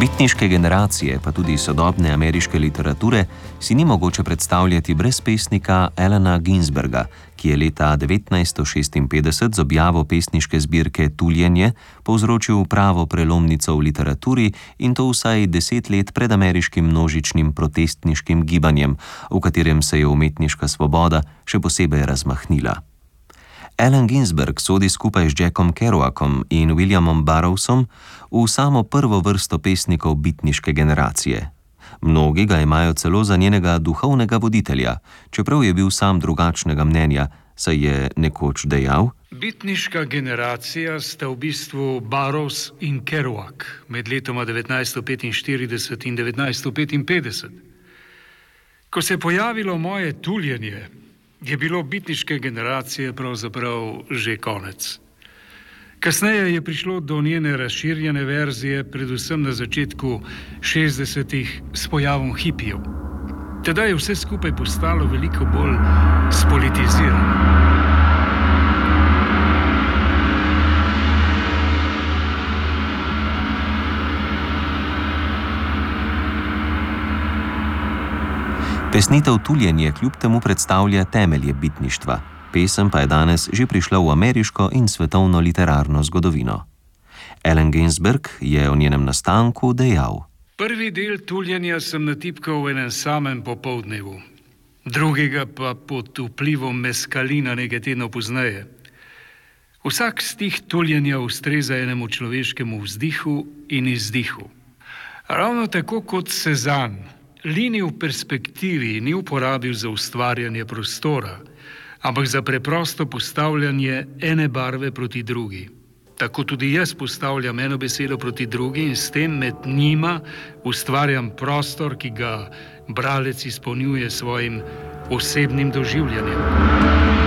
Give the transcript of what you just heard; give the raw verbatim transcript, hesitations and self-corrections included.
Bitniške generacije, pa tudi sodobne ameriške literature, si ni mogoče predstavljati brez pesnika Allena Ginsberga, ki je leta devetnajststo šestinpetdeset z objavo pesniške zbirke Tuljenje povzročil pravo prelomnico v literaturi in to vsaj deset let pred ameriškim množičnim protestniškim gibanjem, v katerem se je umetniška svoboda še posebej razmahnila. Allen Ginsberg sodi skupaj z Jackom Kerouacom in Williamom Burroughsom v samo prvo vrsto pesnikov bitniške generacije. Mnogi ga imajo celo za njenega duhovnega voditelja, čeprav je bil sam drugačnega mnenja, saj je nekoč dejal: Bitniška generacija sta v bistvu Burroughs in Kerouac med letoma devetnajststo petinštirideset in devetnajststo petinpetdeset. Ko se je pojavilo moje Tuljenje, je bilo bitniške generacije pravzaprav že konec. Kasneje je prišlo do njene razširjene verzije, predvsem na začetku šestdesetih s pojavom hipijev. Tedaj je vse skupaj postalo veliko bolj spolitizirano. Pesnitev Tuljenje kljub temu predstavlja temelje bitništva, pesem pa je danes že prišla v ameriško in svetovno literarno zgodovino. Allen Ginsberg je o njenem nastanku dejal: Prvi del Tuljenja sem natipkal v enem samem popoldnevu, drugega pa pod vplivom meskalina nekaj tednov pozneje. Vsak stih Tuljenja ustreza enemu človeškemu vzdihu in izdihu. Ravno tako kot Cezanne linij v perspektivi ni uporabil za ustvarjanje prostora, ampak za preprosto postavljanje ene barve proti drugi. Tako tudi jaz postavljam eno besedo proti drugi in s tem med njima ustvarjam prostor, ki ga bralec izpolnjuje svojim osebnim doživljanjem.